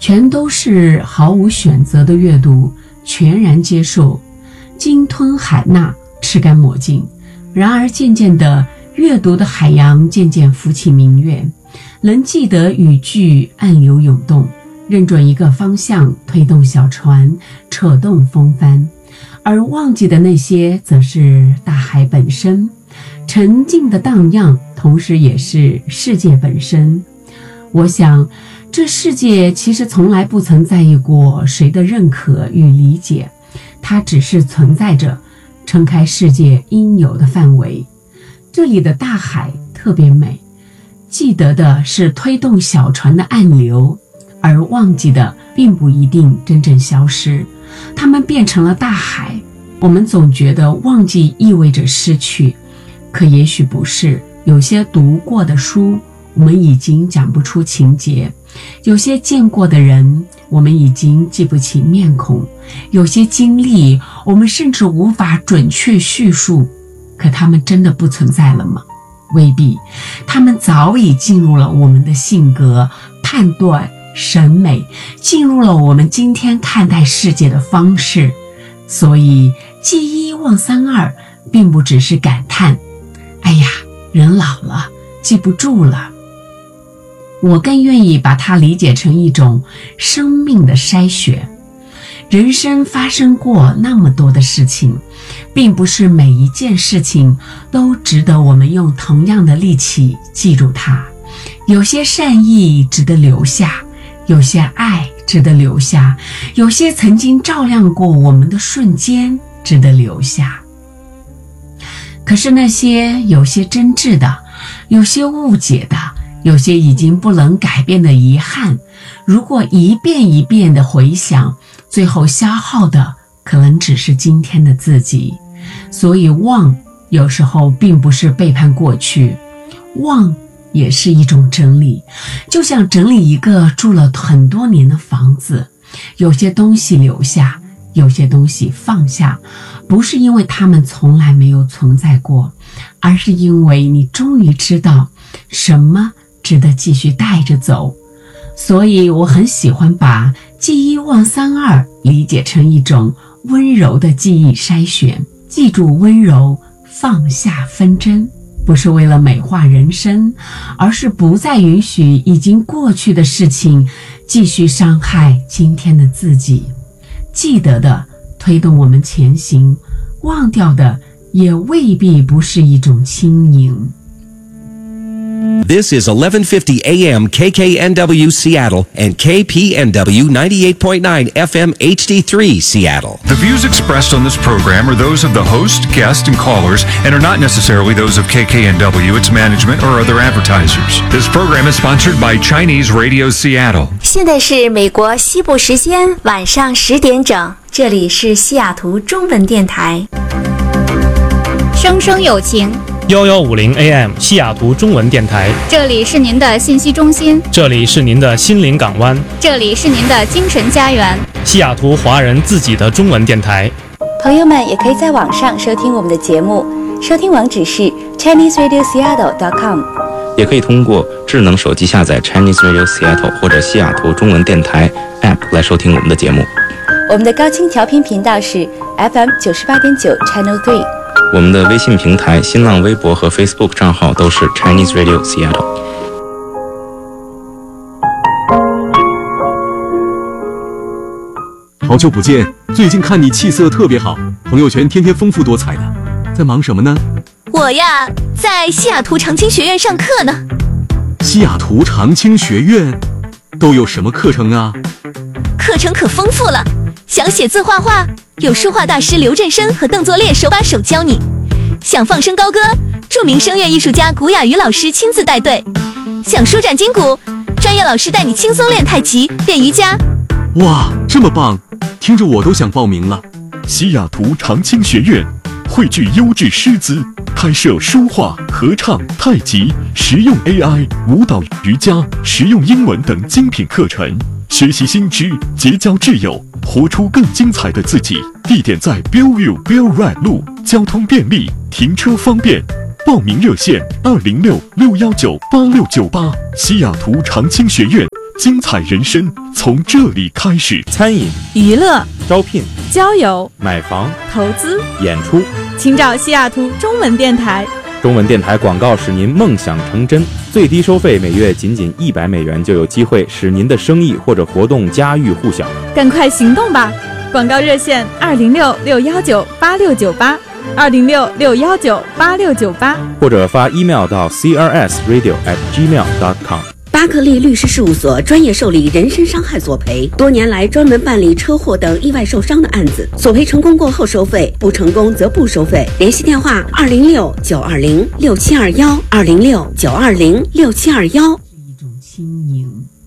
全都是毫无选择的阅读，全然接受，鲸吞海纳，吃干抹净。然而渐渐的，阅读的海洋渐渐浮起明月，能记得语句暗流涌动，认准一个方向，推动小船，扯动风帆。而忘记的那些则是大海本身，沉静的荡漾，同时也是世界本身。我想这世界其实从来不曾在意过谁的认可与理解，它只是存在着，撑开世界应有的范围。这里的大海特别美，记得的是推动小船的暗流，而忘记的并不一定真正消失，它们变成了大海。我们总觉得忘记意味着失去，可也许不是。有些读过的书，我们已经讲不出情节；有些见过的人，我们已经记不起面孔；有些经历，我们甚至无法准确叙述。可他们真的不存在了吗？未必，他们早已进入了我们的性格、判断、审美，进入了我们今天看待世界的方式。所以记一忘三二并不只是感叹，哎呀，人老了，记不住了。我更愿意把它理解成一种生命的筛选。人生发生过那么多的事情，并不是每一件事情都值得我们用同样的力气记住它。有些善意值得留下，有些爱值得留下，有些曾经照亮过我们的瞬间值得留下。可是那些有些真挚的，有些误解的，有些已经不能改变的遗憾，如果一遍一遍的回想，最后消耗的可能只是今天的自己。所以忘有时候并不是背叛过去，忘也是一种整理，就像整理一个住了很多年的房子，有些东西留下，有些东西放下，不是因为它们从来没有存在过，而是因为你终于知道什么值得继续带着走。所以我很喜欢把记一忘三二理解成一种温柔的记忆筛选，记住温柔，放下纷争，不是为了美化人生，而是不再允许已经过去的事情继续伤害今天的自己。记得的推动我们前行，忘掉的也未必不是一种轻盈。 This is 1150 AM KKNW Seattle and KPNW 98.9 FM HD3 Seattle. The views expressed on this program are those of the host, guest, and callers and are not necessarily those of KKNW, its management, or other advertisers. This program is sponsored by Chinese Radio Seattle. 现在是美国西部时间晚上10点整，这里是西雅图中文电台。 生生有情 1150 AM 西雅图中文电台， 这里是您的信息中心， 这里是您的心灵港湾， 这里是您的精神家园， 西雅图华人自己的中文电台。 朋友们也可以在网上收听我们的节目，收听网址是 ChineseRadioSeattle.com， 也可以通过智能手机下载 Chinese Radio Seattle 或者西雅图中文电台 App 来收听我们的节目。 我们的高清调频频道是 FM 98.9 Channel 3。 我们的微信平台、新浪微博和 Facebook 账号都是 Chinese Radio Seattle。 好久不见，最近看你气色特别好，朋友圈天天丰富多彩的，在忙什么呢？ 我呀，在西雅图长青学院上课呢。 西雅图长青学院都有什么课程啊？ 课程可丰富了，想写字画画，有书画大师刘振生和邓作烈手把手教你；想放声高歌，著名声乐艺术家古雅瑜老师亲自带队；想舒展筋骨，专业老师带你轻松练太极、练瑜伽。 哇，这么棒，听着我都想报名了。 西雅图长青学院汇聚优质师资，开设书画、合唱、太极、实用 AI、舞蹈、瑜伽、实用英文等精品课程，学习新知，结交挚友，活出更精彩的自己。地点在 Bellevue Bell Red 路，交通便利，停车方便。报名热线206-619-8698。西雅图长青学院精彩人生从这里开始。 餐饮、 娱乐、 招聘、 交友、 买房、 投资、 演出， 请找西雅图中文电台。 中文电台广告使您梦想成真，最低收费每月仅$100就有机会使您的生意或者活动家喻户晓。 赶快行动吧！广告热线206-619-8698，206-619-8698， 或者发 email 到 crsradio@gmail.com。 巴克利律师事务所专业受理人身伤害索赔，多年来专门办理车祸等意外受伤的案子，索赔成功过后收费，不成功则不收费。联系电话206-920-6721，206-920-6721。 一种轻盈。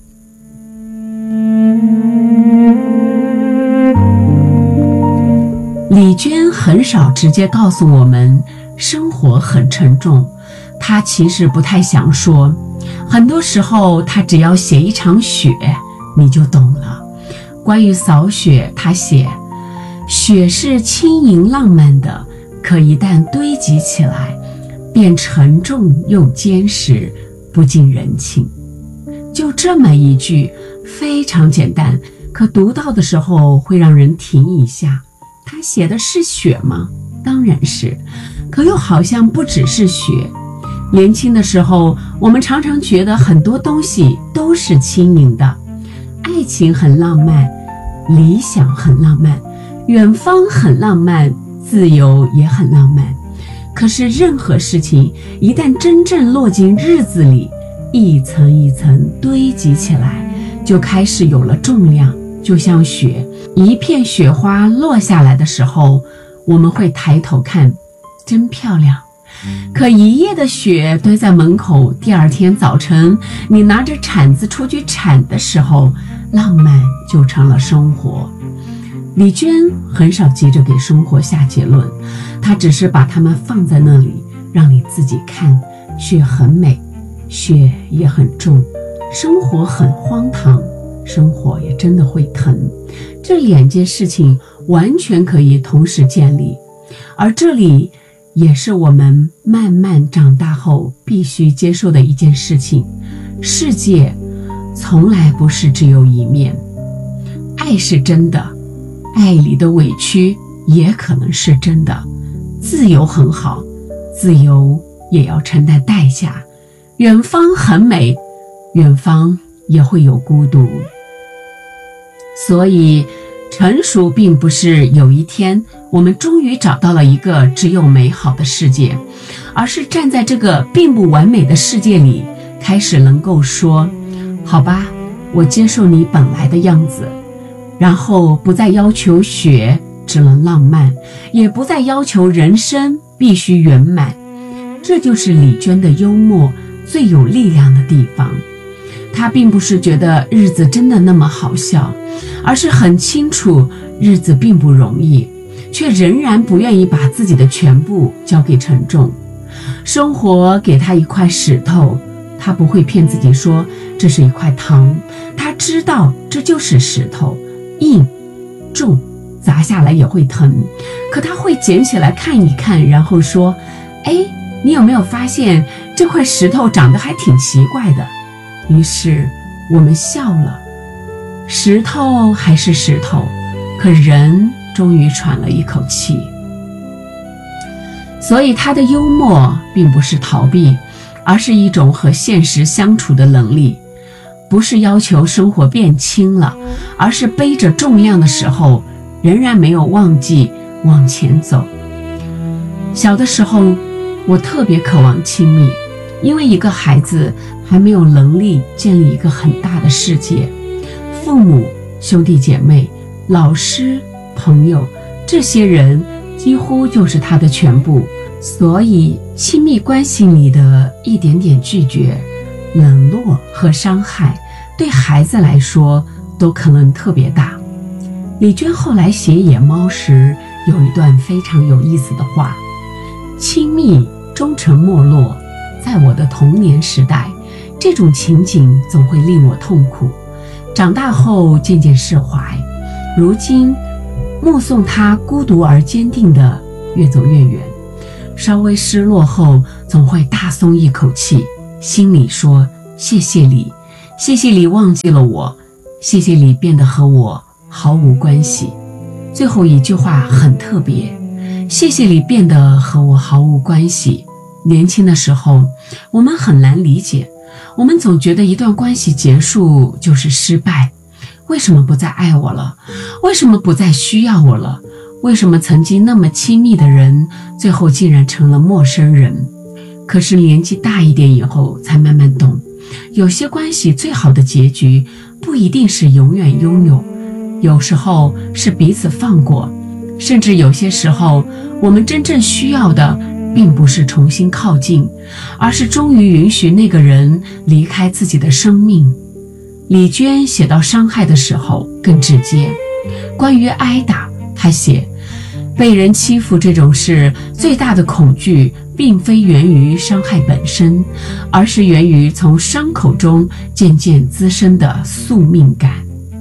李娟很少直接告诉我们生活很沉重，她其实不太想说，很多时候她只要写一场雪你就懂了。关于扫雪，她写雪是轻盈浪漫的，可一旦堆积起来便沉重又坚实，不近人情。就这么一句非常简单，可读到的时候会让人停一下。他写的是雪吗？当然是，可又好像不只是雪。年轻的时候，我们常常觉得很多东西都是轻盈的，爱情很浪漫，理想很浪漫，远方很浪漫，自由也很浪漫。可是任何事情一旦真正落进日子里，一层一层堆积起来，就开始有了重量。就像雪，一片雪花落下来的时候，我们会抬头看，真漂亮。可一夜的雪堆在门口，第二天早晨你拿着铲子出去铲的时候，浪漫就成了生活。李娟很少急着给生活下结论，她只是把它们放在那里，让你自己看。雪很美，雪也很重，生活很荒唐，生活也真的会疼。这两件事情完全可以同时建立，而这里也是我们慢慢长大后必须接受的一件事情。世界从来不是只有一面，爱是真的，爱里的委屈也可能是真的。自由很好，自由也要承担代价。远方很美，远方也会有孤独。所以成熟并不是有一天我们终于找到了一个只有美好的世界，而是站在这个并不完美的世界里，开始能够说，好吧，我接受你本来的样子，然后不再要求雪只能浪漫，也不再要求人生必须圆满。这就是李娟的幽默最有力量的地方。她并不是觉得日子真的那么好笑，而是很清楚日子并不容易，却仍然不愿意把自己的全部交给沉重。生活给她一块石头，她不会骗自己说这是一块糖，她知道这就是石头，硬重，砸下来也会疼，可她会捡起来看一看，然后说，哎，你有没有发现这块石头长得还挺奇怪的？于是我们笑了，石头还是石头，可人终于喘了一口气。所以他的幽默并不是逃避，而是一种和现实相处的能力。不是要求生活变轻了，而是背着重量的时候仍然没有忘记往前走。小的时候我特别渴望亲密，因为一个孩子还没有能力建立一个很大的世界，父母、兄弟姐妹、老师、朋友，这些人几乎就是他的全部。所以亲密关系里的一点点拒绝、冷落和伤害，对孩子来说都可能特别大。李娟后来写《野猫》时有一段非常有意思的话，亲密终成没落，在我的童年时代，这种情景总会令我痛苦，长大后渐渐释怀，如今目送他孤独而坚定地越走越远，稍微失落后总会大松一口气，心里说谢谢你， 谢谢你忘记了我，谢谢你变得和我毫无关系。最后一句话很特别，谢谢你变得和我毫无关系。年轻的时候，我们很难理解，我们总觉得一段关系结束就是失败。为什么不再爱我了？为什么不再需要我了？为什么曾经那么亲密的人，最后竟然成了陌生人？可是年纪大一点以后，才慢慢懂，有些关系最好的结局，不一定是永远拥有，有时候是彼此放过，甚至有些时候，我们真正需要的，并不是重新靠近，而是终于允许那个人离开自己的生命。李娟写到伤害的时候更直接，关于挨打，她写，被人欺负这种事，最大的恐惧并非源于伤害本身，而是源于从伤口中渐渐滋生的宿命感。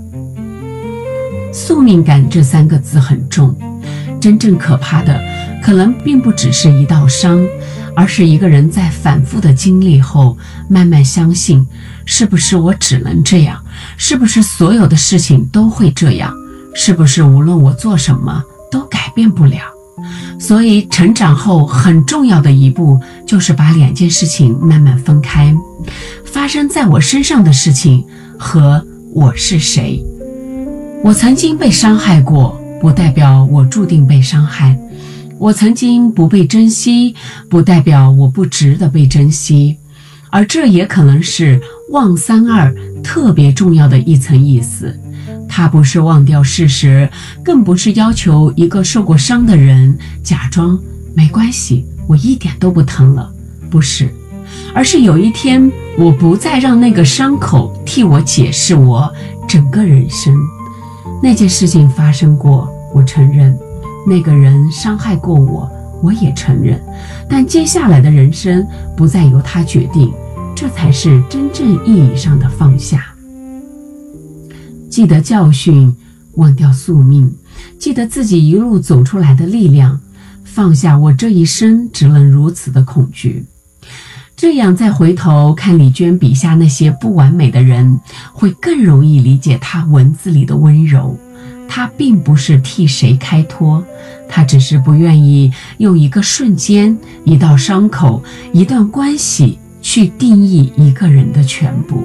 宿命感这3个字很重，真正可怕的可能并不只是一道伤，而是一个人在反复的经历后，慢慢相信，是不是我只能这样？是不是所有的事情都会这样？是不是无论我做什么都改变不了？所以成长后很重要的一步，就是把2件事情慢慢分开，发生在我身上的事情和我是谁。我曾经被伤害过，不代表我注定被伤害。我曾经不被珍惜，不代表我不值得被珍惜。而这也可能是忘32特别重要的一层意思。它不是忘掉事实，更不是要求一个受过伤的人假装没关系，我一点都不疼了，不是，而是有一天我不再让那个伤口替我解释我整个人生。那件事情发生过，我承认，那个人伤害过我，我也承认，但接下来的人生不再由他决定，这才是真正意义上的放下。记得教训，忘掉宿命，记得自己一路走出来的力量，放下我这一生只能如此的恐惧。这样再回头看李娟笔下那些不完美的人，会更容易理解她文字里的温柔。她并不是替谁开脱，她只是不愿意用一个瞬间、一道伤口、一段关系去定义一个人的全部。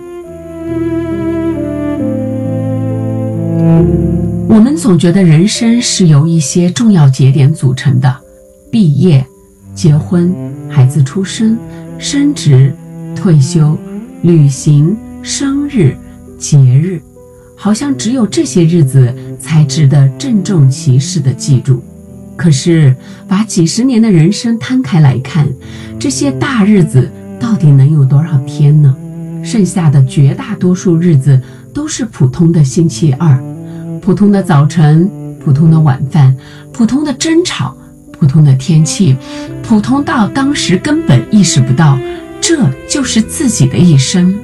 我们总觉得人生是由一些重要节点组成的，毕业、结婚、孩子出生、升职、退休、旅行、生日、节日，好像只有这些日子才值得郑重其事地记住。可是把几十年的人生摊开来看，这些大日子到底能有多少天呢？剩下的绝大多数日子都是普通的星期二，普通的早晨，普通的晚饭，普通的争吵，普通的天气，普通到当时根本意识不到，这就是自己的一生。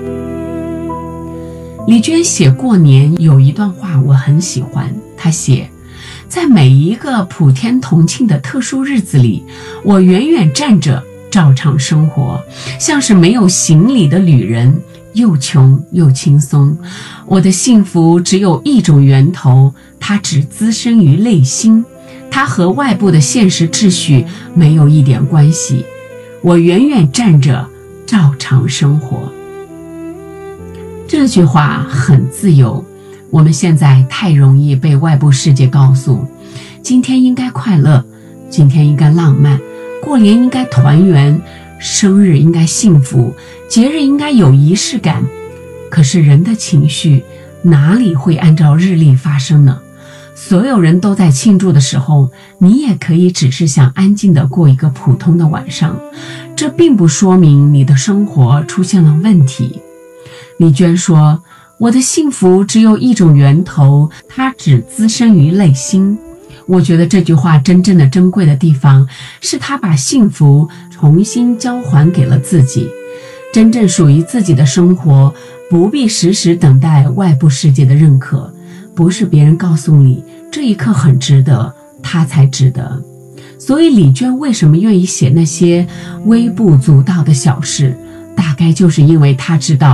李娟写过年有一段话我很喜欢，她写，在每一个普天同庆的特殊日子里，我远远站着照常生活，像是没有行李的旅人，又穷又轻松。我的幸福只有一种源头，它只滋生于内心，它和外部的现实秩序没有一点关系。我远远站着照常生活。这句话很自由，我们现在太容易被外部世界告诉，今天应该快乐，今天应该浪漫，过年应该团圆，生日应该幸福，节日应该有仪式感。可是人的情绪哪里会按照日历发生呢？所有人都在庆祝的时候，你也可以只是想安静地过一个普通的晚上，这并不说明你的生活出现了问题。李娟说，我的幸福只有一种源头，它只滋生于内心。我觉得这句话真正的珍贵的地方，是她把幸福重新交还给了自己。真正属于自己的生活，不必时时等待外部世界的认可，不是别人告诉你这一刻很值得，它才值得。所以李娟为什么愿意写那些微不足道的小事，大概就是因为她知道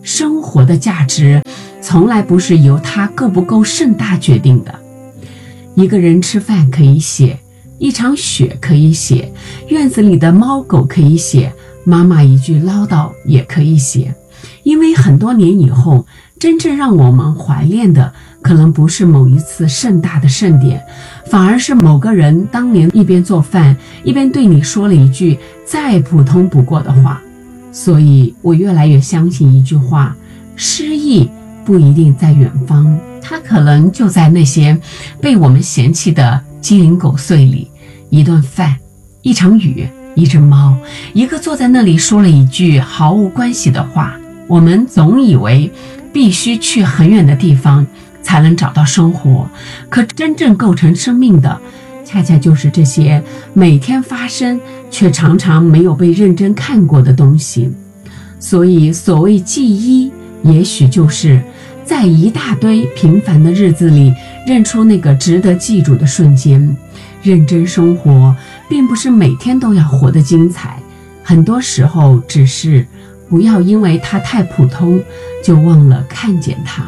生活的价值从来不是由它够不够盛大决定的。一个人吃饭可以写，一场雪可以写，院子里的猫狗可以写，妈妈一句唠叨也可以写。因为很多年以后，真正让我们怀念的可能不是某一次盛大的盛典，反而是某个人当年一边做饭一边对你说了一句再普通不过的话。所以我越来越相信一句话，诗意不一定在远方，它可能就在那些被我们嫌弃的鸡零狗碎里。一顿饭，一场雨，一只猫，一个坐在那里说了一句毫无关系的话。我们总以为必须去很远的地方才能找到生活，可真正构成生命的恰恰就是这些每天发生却常常没有被认真看过的东西。所以所谓记忆，也许就是在一大堆平凡的日子里认出那个值得记住的瞬间。认真生活并不是每天都要活得精彩，很多时候只是不要因为它太普通就忘了看见它。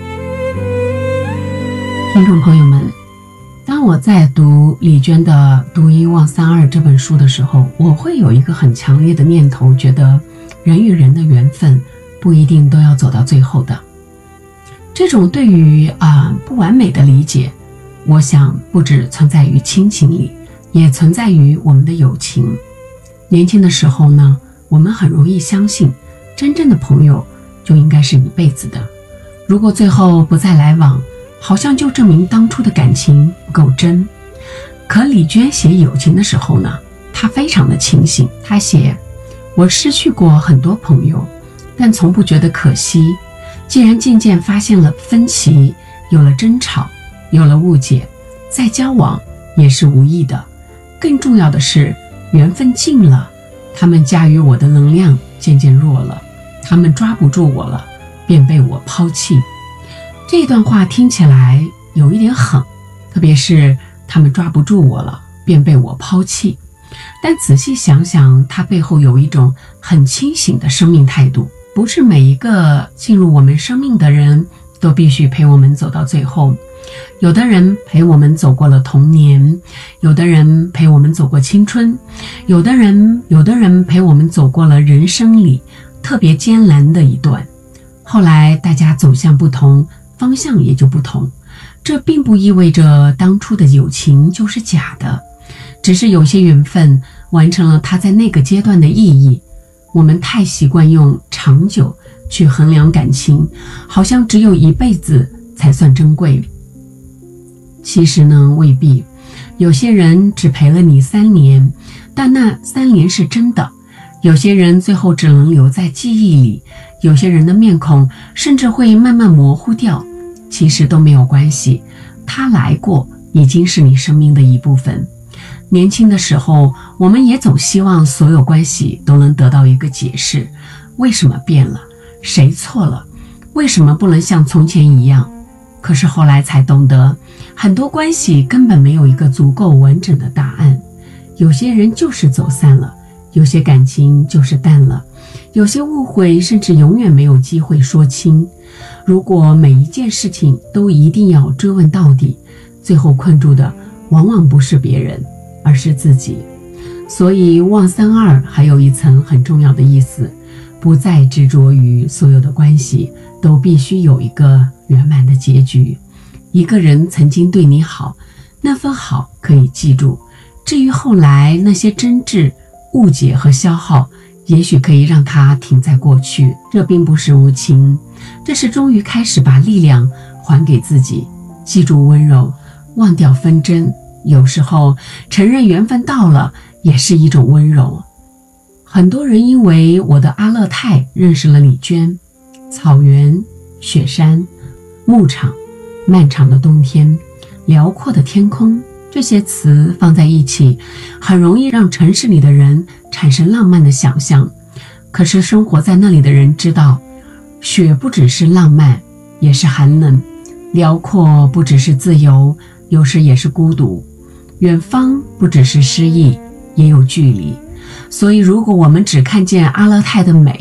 听众朋友们，当我在读李娟的《独一忘三二》这本书的时候，我会有一个很强烈的念头，觉得人与人的缘分不一定都要走到最后的。这种对于不完美的理解，我想不只存在于亲情里，也存在于我们的友情。年轻的时候呢，我们很容易相信真正的朋友就应该是一辈子的，如果最后不再来往，好像就证明当初的感情不够真。可李娟写友情的时候呢，她非常的清醒，她写，我失去过很多朋友，但从不觉得可惜。既然渐渐发现了分歧，有了争吵，有了误解，再交往也是无益的。更重要的是缘分尽了，他们驾驭我的能量渐渐弱了，他们抓不住我了，便被我抛弃。这段话听起来有一点狠，特别是他们抓不住我了，便被我抛弃。但仔细想想，它背后有一种很清醒的生命态度。不是每一个进入我们生命的人都必须陪我们走到最后，有的人陪我们走过了童年，有的人陪我们走过青春，有的人陪我们走过了人生里特别艰难的一段。后来大家走向不同，方向也就不同。这并不意味着当初的友情就是假的，只是有些缘分完成了它在那个阶段的意义。我们太习惯用长久去衡量感情，好像只有一辈子才算珍贵。其实呢，未必。有些人只陪了你3年，但那3年是真的。有些人最后只能留在记忆里，有些人的面孔甚至会慢慢模糊掉。其实都没有关系，他来过，已经是你生命的一部分。年轻的时候，我们也总希望所有关系都能得到一个解释，为什么变了？谁错了？为什么不能像从前一样？可是后来才懂得，很多关系根本没有一个足够完整的答案。有些人就是走散了，有些感情就是淡了，有些误会甚至永远没有机会说清。如果每一件事情都一定要追问到底，最后困住的往往不是别人，而是自己。所以忘三二还有一层很重要的意思，不再执着于所有的关系都必须有一个圆满的结局。一个人曾经对你好，那份好可以记住，至于后来那些争执、误解和消耗，也许可以让它停在过去。这并不是无情，这是终于开始把力量还给自己，记住温柔，忘掉纷争。有时候承认缘分到了也是一种温柔。很多人因为我的阿勒泰认识了李娟，草原、雪山、牧场、漫长的冬天、辽阔的天空，这些词放在一起，很容易让城市里的人产生浪漫的想象。可是生活在那里的人知道，雪不只是浪漫，也是寒冷；辽阔不只是自由，有时也是孤独；远方不只是诗意，也有距离。所以如果我们只看见阿勒泰的美，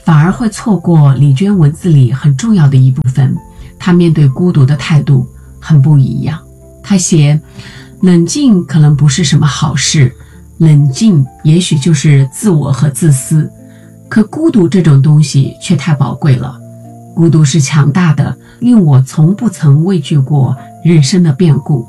反而会错过李娟文字里很重要的一部分。她面对孤独的态度很不一样。她写，冷静可能不是什么好事，冷静也许就是自我和自私，可孤独这种东西却太宝贵了。孤独是强大的，令我从不曾畏惧过人生的变故。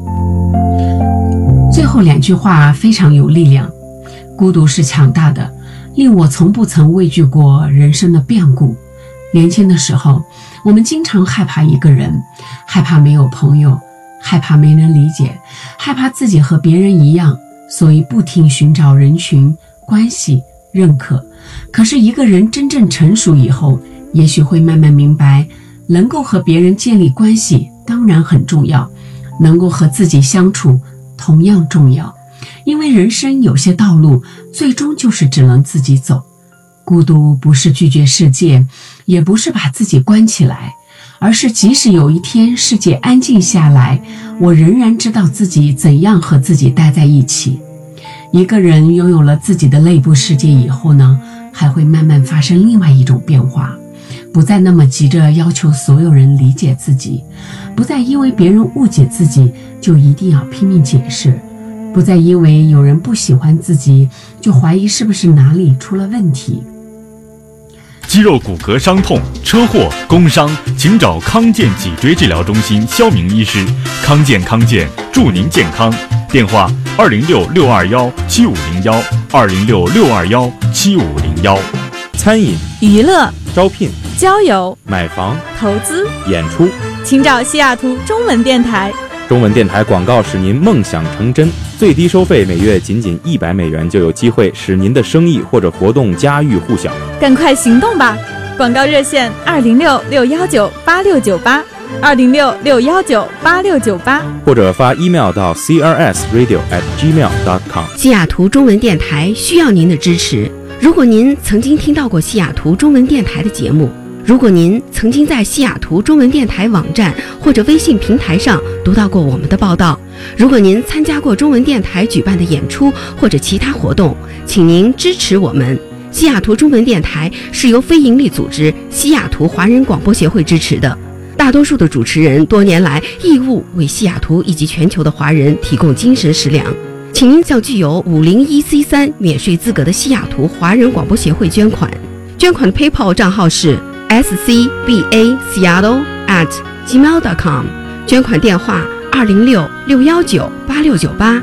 最后2句话非常有力量。孤独是强大的，令我从不曾畏惧过人生的变故。年轻的时候，我们经常害怕一个人，害怕没有朋友，害怕没人理解，害怕自己和别人一样，所以不停寻找人群、关系、认可。可是一个人真正成熟以后，也许会慢慢明白，能够和别人建立关系当然很重要，能够和自己相处同样重要。因为人生有些道路最终就是只能自己走。孤独不是拒绝世界，也不是把自己关起来，而是即使有一天世界安静下来，我仍然知道自己怎样和自己待在一起。一个人拥有了自己的内部世界以后呢，还会慢慢发生另外一种变化，不再那么急着要求所有人理解自己，不再因为别人误解自己就一定要拼命解释，不再因为有人不喜欢自己就怀疑是不是哪里出了问题。 肌肉骨骼伤痛、车祸、工伤，请找康健脊椎治疗中心肖明医师。康健祝您健康。电话206-621-7501，206-621-7501。 餐饮、 娱乐、 招聘、 交友、 买房、 投资、 演出， 请找西雅图中文电台。 中文电台广告使您梦想成真，最低收费每月仅100美元就有机会使您的生意或者活动家喻户晓。 赶快行动吧！广告热线206-619-8698，206-619-8698， 或者发 email 到 crsradio@gmail.com。 西雅图中文电台需要您的支持。如果您曾经听到过西雅图中文电台的节目，如果您曾经在西雅图中文电台网站或者微信平台上读到过我们的报道，如果您参加过中文电台举办的演出或者其他活动，请您支持我们。西雅图中文电台是由非营利组织西雅图华人广播协会支持的，大多数的主持人多年来义务为西雅图以及全球的华人提供精神食粮。请您向具有501C3免税资格的西雅图华人广播协会捐款，捐款的 PayPal 账号是scbaseattle@gmail.com， 捐款电话206-619-8698，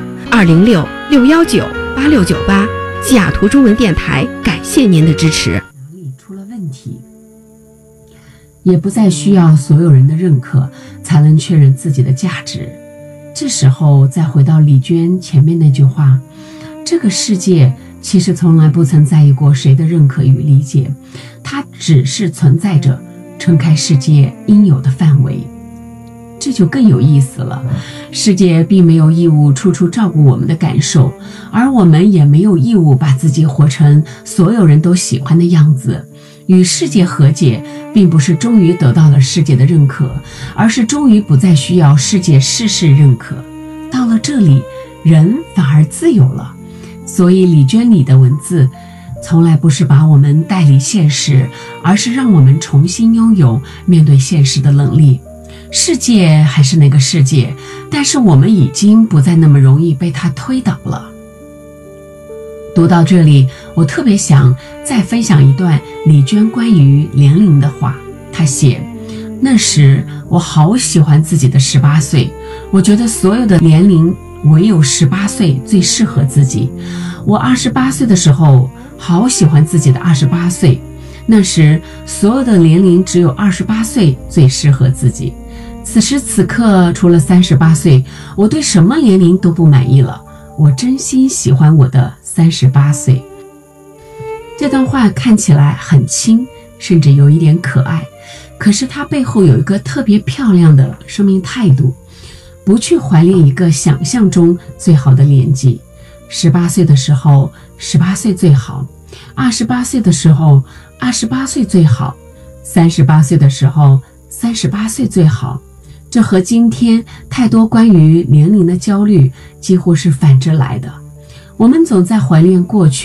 206-619-8698。西雅图中文电台感谢您的支持。 哪里出了问题，也不再需要所有人的认可才能确认自己的价值。这时候再回到李娟前面那句话，这个世界其实从来不曾在意过谁的认可与理解，它只是存在着，撑开世界应有的范围。这就更有意思了，世界并没有义务处处照顾我们的感受，而我们也没有义务把自己活成所有人都喜欢的样子。与世界和解，并不是终于得到了世界的认可，而是终于不再需要世界事事认可。到了这里，人反而自由了。所以李娟里的文字从来不是把我们带离现实，而是让我们重新拥有面对现实的能力。世界还是那个世界，但是我们已经不再那么容易被它推倒了。读到这里，我特别想再分享一段李娟关于年龄的话。她写，那时我好喜欢自己的18岁，我觉得所有的年龄唯有18岁最适合自己。我28岁的时候好喜欢自己的28岁，那时所有的年龄只有28岁最适合自己。此时此刻，除了38岁，我对什么年龄都不满意了。我真心喜欢我的38岁。这段话看起来很轻，甚至有一点可爱，可是它背后有一个特别漂亮的生命态度，不去怀念一个想象中最好的年纪。18岁的时候，18岁最好；28岁的时候，28岁最好；38岁的时候，38岁最好。这和今天太多关于年龄的焦虑几乎是反着来的。我们总在怀念过去，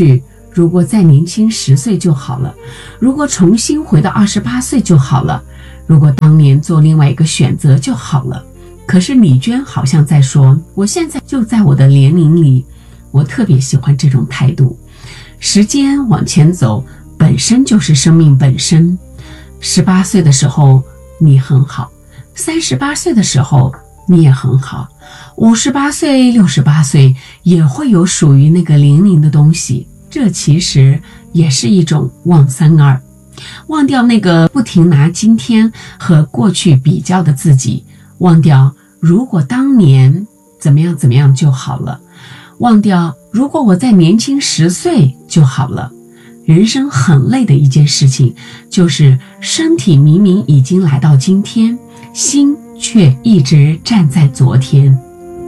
如果再年轻10岁就好了，如果重新回到28岁就好了，如果当年做另外一个选择就好了。可是李娟好像在说，我现在就在我的年龄里。我特别喜欢这种态度。时间往前走本身就是生命本身。18岁的时候你很好，38岁的时候你也很好，58岁68岁也会有属于那个年龄的东西。这其实也是一种忘32，忘掉那个不停拿今天和过去比较的自己，忘掉如果当年怎么样怎么样就好了，忘掉如果我再年轻10岁就好了。人生很累的一件事情，就是身体明明已经来到今天，心却一直站在昨天。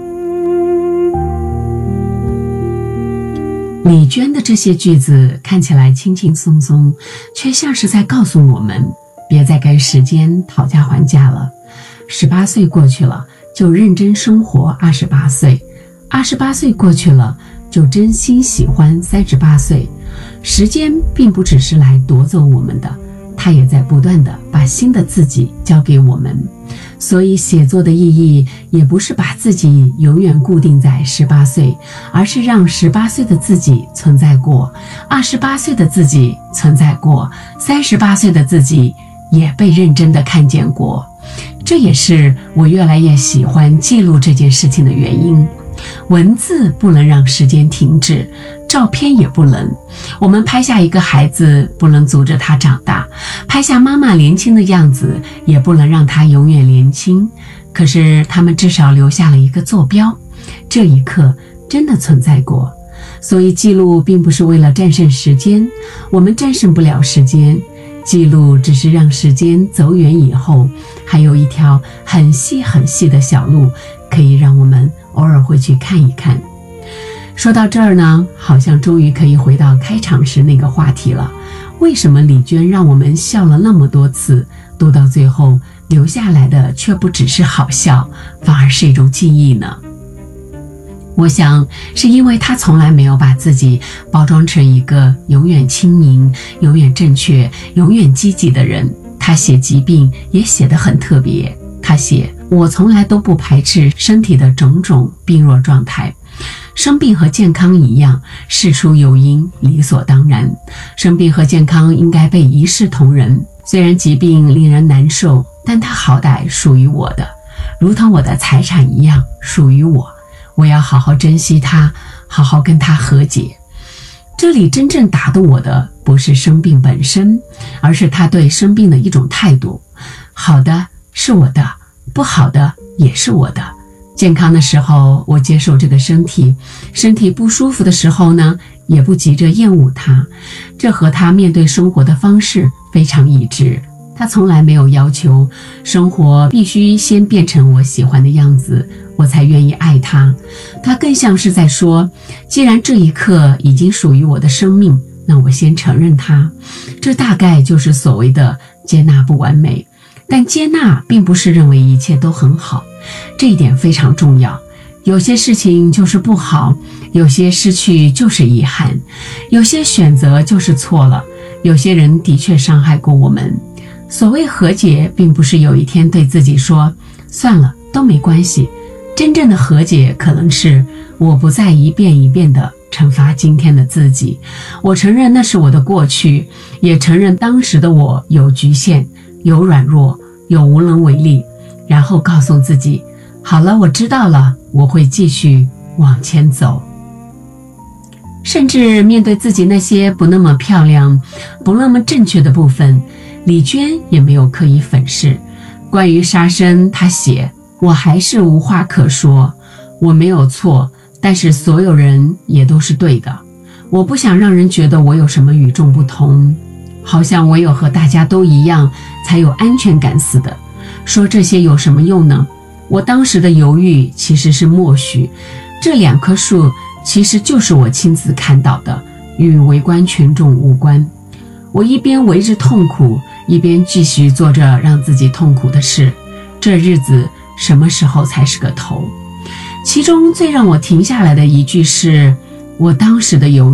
李娟的这些句子看起来轻轻松松，却像是在告诉我们，别再跟时间讨价还价了。18岁过去了，就认真生活28岁；28岁过去了，就真心喜欢38岁。时间并不只是来夺走我们的，它也在不断的把新的自己交给我们。所以写作的意义也不是把自己永远固定在18岁，而是让18岁的自己存在过，28岁的自己存在过，38岁的自己也被认真的看见过。这也是我越来越喜欢记录这件事情的原因。文字不能让时间停止，照片也不能。我们拍下一个孩子，不能阻止他长大；拍下妈妈年轻的样子，也不能让他永远年轻。可是他们至少留下了一个坐标，这一刻真的存在过。所以记录并不是为了战胜时间，我们战胜不了时间，记录只是让时间走远以后，还有一条很细很细的小路，可以让我们偶尔会去看一看。说到这儿呢，好像终于可以回到开场时那个话题了。为什么李娟让我们笑了那么多次，读到最后留下来的却不只是好笑，反而是一种记忆呢？我想是因为她从来没有把自己包装成一个永远清明、永远正确、永远积极的人。她写疾病也写得很特别，她写我从来都不排斥身体的种种病弱状态，生病和健康一样，事出有因，理所当然。生病和健康应该被一视同仁。虽然疾病令人难受，但它好歹属于我的，如同我的财产一样属于我。我要好好珍惜它，好好跟它和解。这里真正打动我的不是生病本身，而是他对生病的一种态度。好的是我的，不好的也是我的。健康的时候我接受这个身体，身体不舒服的时候呢，也不急着厌恶它。这和他面对生活的方式非常一致。他从来没有要求生活必须先变成我喜欢的样子，我才愿意爱他。他更像是在说，既然这一刻已经属于我的生命，那我先承认它。这大概就是所谓的接纳不完美，但接纳并不是认为一切都很好，这一点非常重要。有些事情就是不好，有些失去就是遗憾，有些选择就是错了，有些人的确伤害过我们。所谓和解，并不是有一天对自己说算了都没关系，真正的和解可能是我不再一遍一遍地惩罚今天的自己，我承认那是我的过去，也承认当时的我有局限，有软弱，有无能为力，然后告诉自己，好了，我知道了，我会继续往前走。甚至面对自己那些不那么漂亮、不那么正确的部分，李娟也没有刻意粉饰。关于杀生，她写，我还是无话可说，我没有错，但是所有人也都是对的。我不想让人觉得我有什么与众不同，好像唯有和大家都一样才有安全感似的。说这些有什么用呢？我当时的犹豫其实是默许，这2棵树其实就是我亲自看到的，与围观群众无关。我一边为之痛苦，一边继续做着让自己痛苦的事，这日子什么时候才是个头？其中最让我停下来的一句是，我当时的犹豫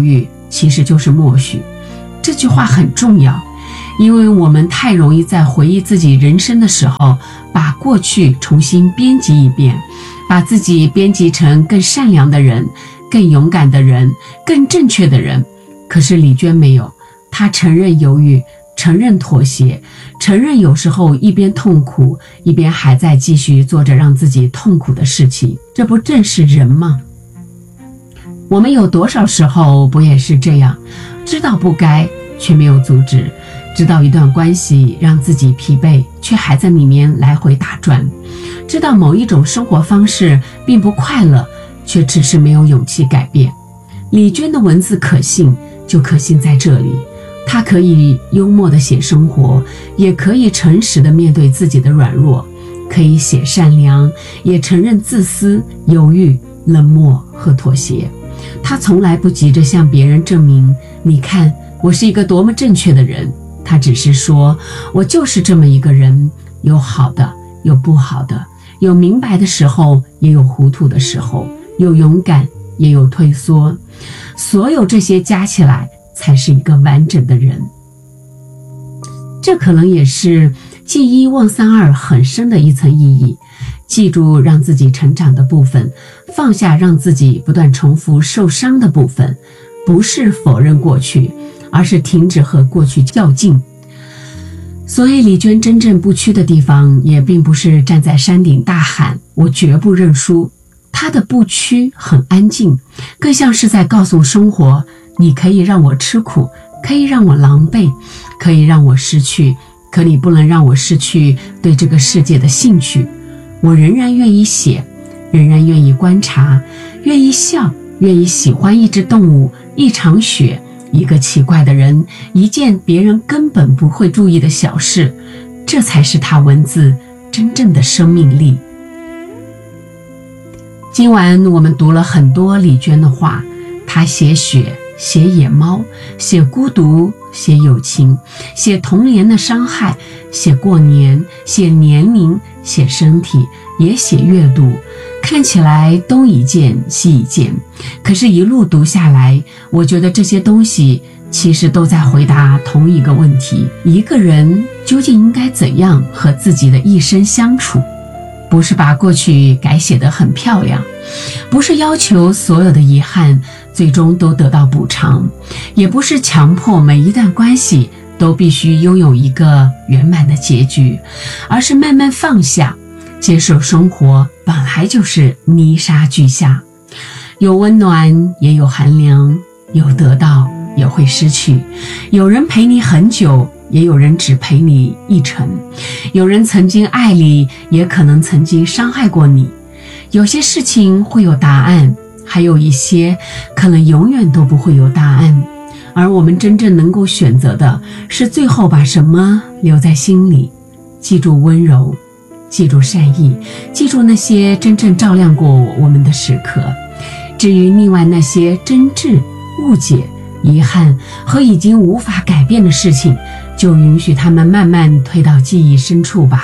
其实就是默许。这句话很重要，因为我们太容易在回忆自己人生的时候，把过去重新编辑一遍，把自己编辑成更善良的人，更勇敢的人，更正确的人。可是李娟没有，她承认犹豫，承认妥协，承认有时候一边痛苦，一边还在继续做着让自己痛苦的事情。这不正是人吗？我们有多少时候不也是这样，知道不该却没有阻止，知道一段关系让自己疲惫，却还在里面来回打转，知道某一种生活方式并不快乐，却只是没有勇气改变。李娟的文字可信，就可信在这里，她可以幽默地写生活，也可以诚实地面对自己的软弱，可以写善良，也承认自私、犹豫、冷漠和妥协。她从来不急着向别人证明，你看我是一个多么正确的人，她只是说，我就是这么一个人，有好的，有不好的，有明白的时候，也有糊涂的时候，有勇敢，也有退缩，所有这些加起来才是一个完整的人。这可能也是记一忘三二很深的一层意义，记住让自己成长的部分，放下让自己不断重复受伤的部分，不是否认过去，而是停止和过去较劲。所以李娟真正不屈的地方，也并不是站在山顶大喊我绝不认输，她的不屈很安静，更像是在告诉生活，你可以让我吃苦，可以让我狼狈，可以让我失去，可你不能让我失去对这个世界的兴趣。我仍然愿意写，仍然愿意观察，愿意笑，愿意喜欢一只动物，一场雪，一个奇怪的人，一件别人根本不会注意的小事，这才是他文字真正的生命力。今晚我们读了很多李娟的话，她写雪，写野猫，写孤独，写友情，写童年的伤害，写过年，写年龄，写身体，也写阅读，看起来东一件西一件，可是一路读下来，我觉得这些东西其实都在回答同一个问题，一个人究竟应该怎样和自己的一生相处。不是把过去改写得很漂亮，不是要求所有的遗憾最终都得到补偿，也不是强迫每一段关系都必须拥有一个圆满的结局，而是慢慢放下，接受生活本来就是泥沙俱下，有温暖也有寒凉，有得到也会失去，有人陪你很久，也有人只陪你一程，有人曾经爱你，也可能曾经伤害过你。有些事情会有答案，还有一些可能永远都不会有答案，而我们真正能够选择的是最后把什么留在心里，记住温柔，记住善意，记住那些真正照亮过我们的时刻。至于另外那些真挚、误解、遗憾和已经无法改变的事情，就允许他们慢慢推到记忆深处吧。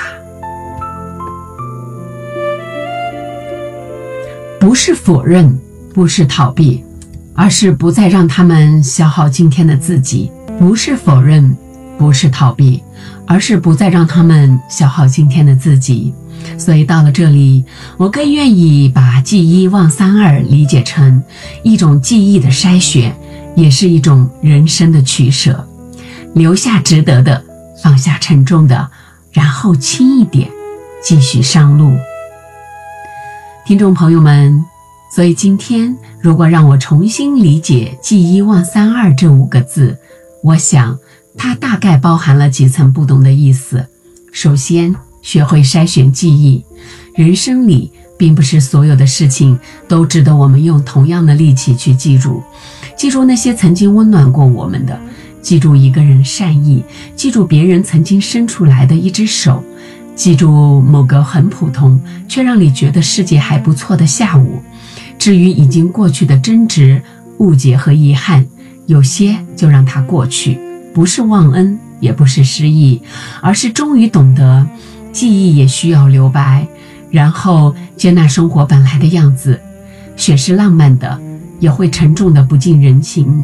不是否认，不是逃避，而是不再让他们消耗今天的自己。不是否认，不是逃避，而是不再让他们消耗今天的自己。所以到了这里，我更愿意把记一忘三二理解成一种记忆的筛选，也是一种人生的取舍，留下值得的，放下沉重的，然后轻一点，继续上路。听众朋友们，所以今天如果让我重新理解记一忘三二这5个字，我想它大概包含了几层不同的意思。首先，学会筛选记忆，人生里并不是所有的事情都值得我们用同样的力气去记住，记住那些曾经温暖过我们的，记住一个人善意，记住别人曾经伸出来的一只手，记住某个很普通却让你觉得世界还不错的下午。至于已经过去的争执、误解和遗憾，有些就让它过去，不是忘恩，也不是失忆，而是终于懂得记忆也需要留白，然后接纳生活本来的样子。雪是浪漫的，也会沉重的不近人情，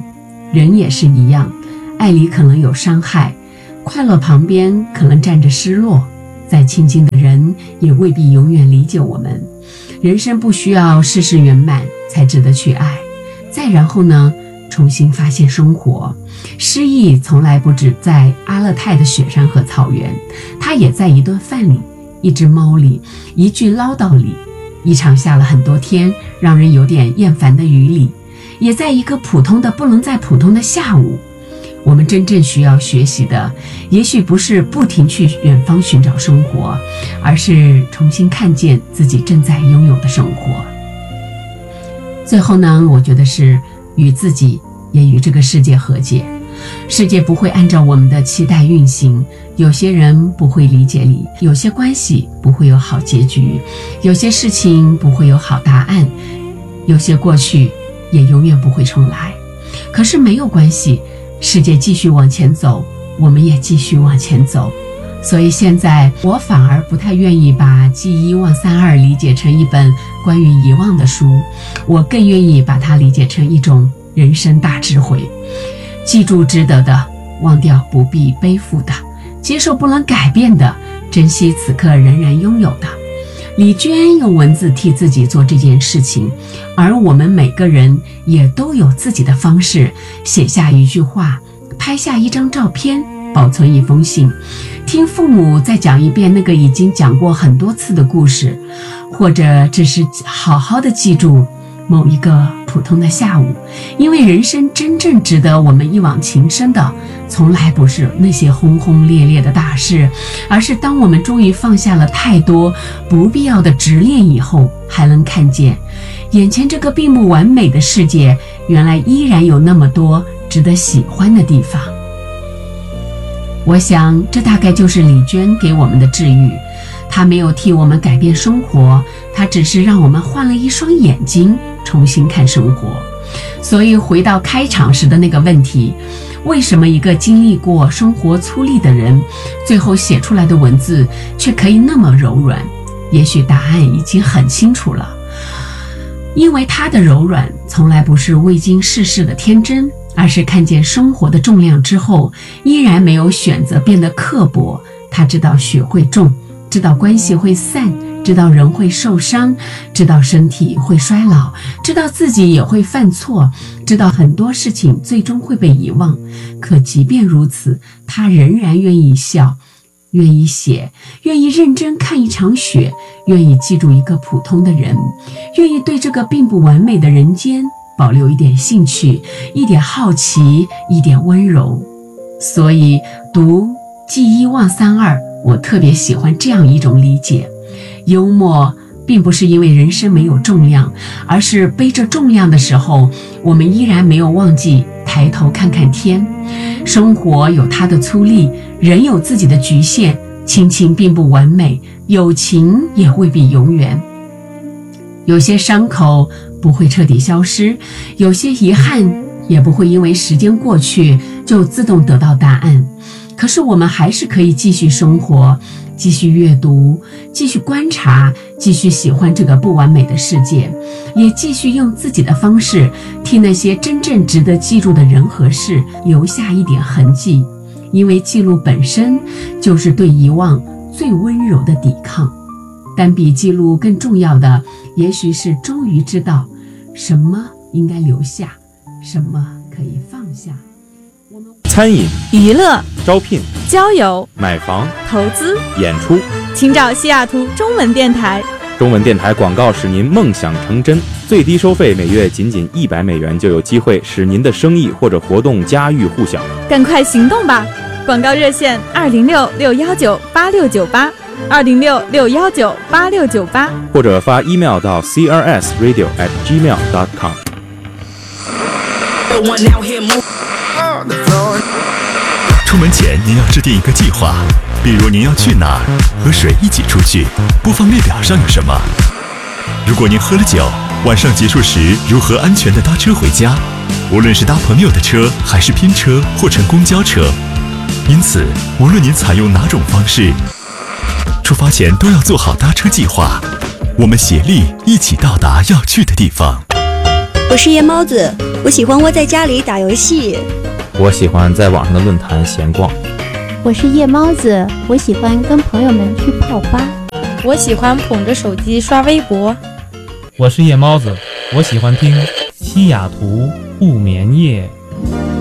人也是一样，爱里可能有伤害，快乐旁边可能站着失落，再亲近的人也未必永远理解我们。人生不需要事事圆满才值得去爱。再然后呢，重新发现生活。诗意从来不只在阿勒泰的雪山和草原，它也在一顿饭里，一只猫里，一句唠叨里，一场下了很多天让人有点厌烦的雨里，也在一个普通的不能再普通的下午。我们真正需要学习的，也许不是不停去远方寻找生活，而是重新看见自己正在拥有的生活。最后呢，我觉得是与自己也与这个世界和解。世界不会按照我们的期待运行，有些人不会理解你，有些关系不会有好结局，有些事情不会有好答案，有些过去也永远不会重来。可是没有关系，世界继续往前走，我们也继续往前走。所以现在我反而不太愿意把记一忘三二理解成一本关于遗忘的书，我更愿意把它理解成一种人生大智慧。记住值得的，忘掉不必背负的，接受不能改变的，珍惜此刻仍然拥有的。李娟用文字替自己做这件事情，而我们每个人也都有自己的方式，写下一句话，拍下一张照片，保存一封信，听父母再讲一遍那个已经讲过很多次的故事，或者只是好好的记住某一个普通的下午。因为人生真正值得我们一往情深的，从来不是那些轰轰烈烈的大事，而是当我们终于放下了太多不必要的执念以后，还能看见眼前这个并不完美的世界，原来依然有那么多值得喜欢的地方。我想这大概就是李娟给我们的治愈。她没有替我们改变生活，她只是让我们换了一双眼睛，重新看生活。所以回到开场时的那个问题，为什么一个经历过生活粗粝的人，最后写出来的文字却可以那么柔软？也许答案已经很清楚了。因为他的柔软从来不是未经世事的天真，而是看见生活的重量之后，依然没有选择变得刻薄。他知道雪会重，知道关系会散，知道人会受伤，知道身体会衰老，知道自己也会犯错，知道很多事情最终会被遗忘。可即便如此，他仍然愿意笑，愿意写，愿意认真看一场雪，愿意记住一个普通的人，愿意对这个并不完美的人间保留一点兴趣，一点好奇，一点温柔。所以读记一忘三二，我特别喜欢这样一种理解。幽默并不是因为人生没有重量，而是背着重量的时候，我们依然没有忘记抬头看看天。生活有它的粗粝，人有自己的局限，亲情并不完美，友情也未必永远。有些伤口不会彻底消失，有些遗憾也不会因为时间过去就自动得到答案。可是我们还是可以继续生活，继续阅读，继续观察，继续喜欢这个不完美的世界，也继续用自己的方式替那些真正值得记住的人和事留下一点痕迹。因为记录本身就是对遗忘最温柔的抵抗。但比记录更重要的，也许是终于知道什么应该留下，什么可以放下。 餐饮、 娱乐、 招聘、 交友、 买房、 投资、 演出， 请找西雅图中文电台。 中文电台广告使您梦想成真，最低收费每月仅$100就有机会使您的生意或者活动家喻户晓。 赶快行动吧！广告热线206-619-8698，206-619-8698， 或者发 email 到 crsradio@gmail.com。 出门前您要制定一个计划，比如您要去哪儿，和谁一起出去，播放列表上有什么。如果您喝了酒，晚上结束时如何安全地搭车回家，无论是搭朋友的车还是拼车或乘公交车。因此无论您采用哪种方式，出发前都要做好搭车计划，我们协力一起到达要去的地方。 我是夜猫子，我喜欢窝在家里打游戏。 我喜欢在网上的论坛闲逛。 我是夜猫子，我喜欢跟朋友们去泡吧。 我喜欢捧着手机刷微博。 我是夜猫子，我喜欢听西雅图不眠夜。